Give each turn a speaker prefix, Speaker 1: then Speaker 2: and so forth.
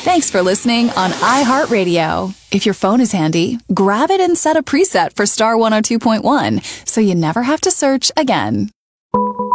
Speaker 1: Thanks for listening on iHeartRadio. If your phone is handy, grab it and set a preset for Star 102.1 so you never have to search again.